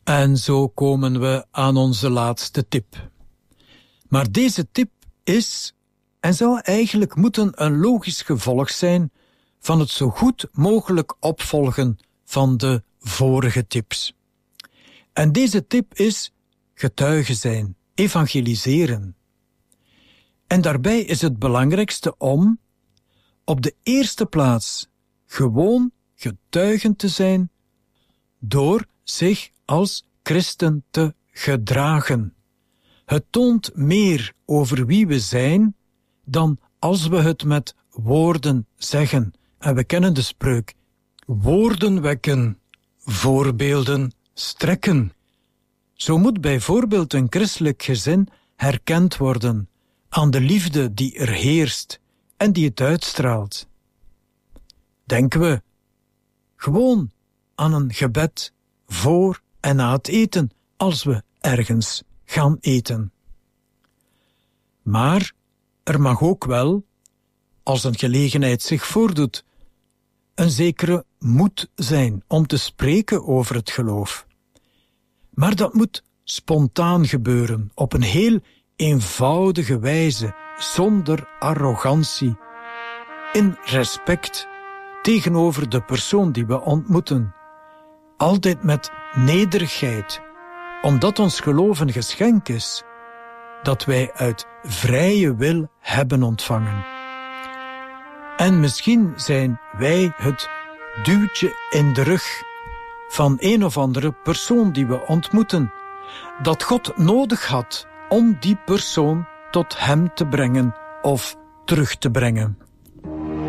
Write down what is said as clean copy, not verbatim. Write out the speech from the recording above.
En zo komen we aan onze laatste tip. Maar deze tip is, en zou eigenlijk moeten een logisch gevolg zijn van het zo goed mogelijk opvolgen van de vorige tips. En deze tip is getuige zijn, evangeliseren. En daarbij is het belangrijkste om op de eerste plaats gewoon getuigen te zijn door zich als christen te gedragen. Het toont meer over wie we zijn dan als we het met woorden zeggen. En we kennen de spreuk: woorden wekken, voorbeelden strekken. Zo moet bijvoorbeeld een christelijk gezin herkend worden aan de liefde die er heerst en die het uitstraalt. Denken we gewoon aan een gebed voor en na het eten, als we ergens gaan eten. Maar er mag ook wel, als een gelegenheid zich voordoet, een zekere moed zijn om te spreken over het geloof. Maar dat moet spontaan gebeuren, op een heel eenvoudige wijze, zonder arrogantie, in respect tegenover de persoon die we ontmoeten. Altijd met nederigheid, omdat ons geloof een geschenk is, dat wij uit vrije wil hebben ontvangen. En misschien zijn wij het duwtje in de rug van een of andere persoon die we ontmoeten, dat God nodig had om die persoon tot hem te brengen of terug te brengen.